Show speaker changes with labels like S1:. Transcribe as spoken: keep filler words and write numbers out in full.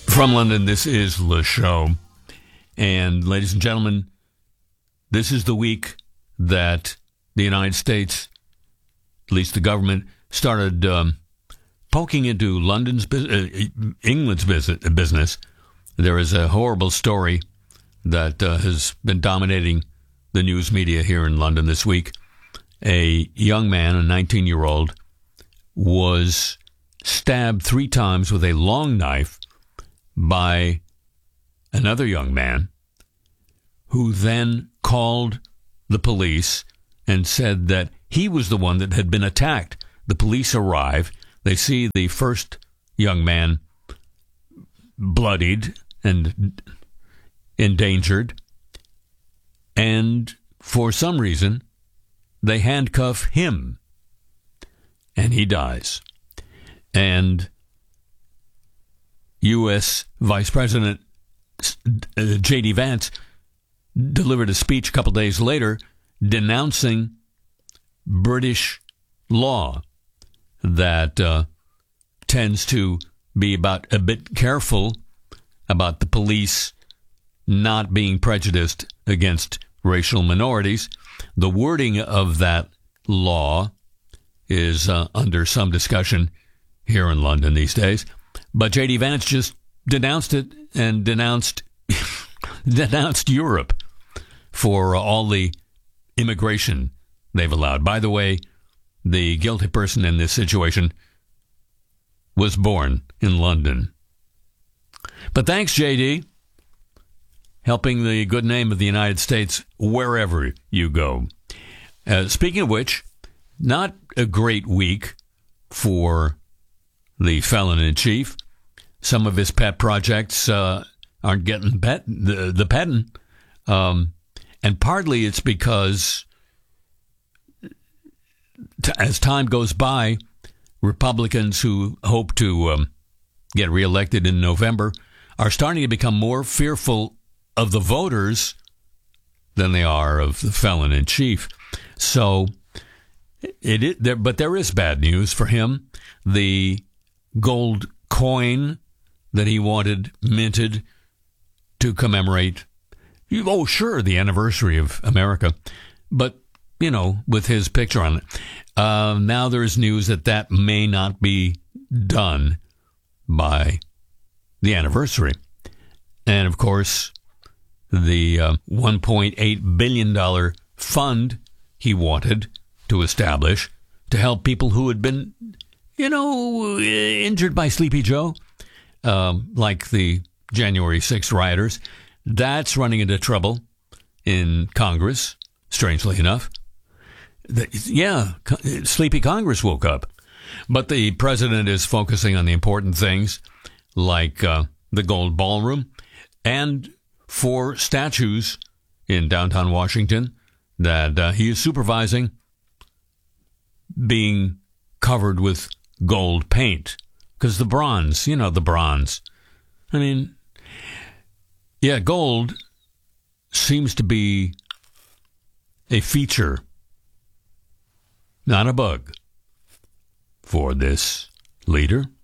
S1: From London, this is Le Show. And ladies and gentlemen, this is the week that the United States, at least the government, started um, poking into London's, uh, England's business. There is a horrible story that uh, has been dominating the news media here in London this week. A young man, a nineteen-year-old, was stabbed three times with a long knife by another young man, who then called the police and said that he was the one that had been attacked. The police arrive. They see the first young man bloodied and endangered, and for some reason, they handcuff him, and he dies. And U S Vice President J D Vance delivered a speech a couple days later denouncing British law that uh, tends to be about a bit careful about the police not being prejudiced against racial minorities. The wording of that law is uh, under some discussion here in London these days. But J D Vance just denounced it and denounced denounced Europe for all the immigration they've allowed. By the way, the guilty person in this situation was born in London. But thanks, J D, helping the good name of the United States wherever you go. Uh, speaking of which, not a great week for the felon-in-chief. Some of his pet projects uh, aren't getting pet, the, the petting. Um, and partly it's because t- as time goes by, Republicans who hope to um, get reelected in November are starting to become more fearful of the voters than they are of the felon-in-chief. So, it, it there, but there is bad news for him. The gold coin that he wanted minted to commemorate, oh, sure, the anniversary of America, but, you know, with his picture on it. Uh, now there's news that that may not be done by the anniversary. And, of course, the uh, one point eight billion dollars fund he wanted to establish to help people who had been, you know, injured by Sleepy Joe, um, like the January sixth rioters, that's running into trouble in Congress, strangely enough. The, yeah, Sleepy Congress woke up. But the president is focusing on the important things, like uh, the Gold Ballroom, and four statues in downtown Washington that uh, he is supervising being covered with gold paint. Because the bronze, you know, the bronze. I mean, yeah, gold seems to be a feature, not a bug, for this leader.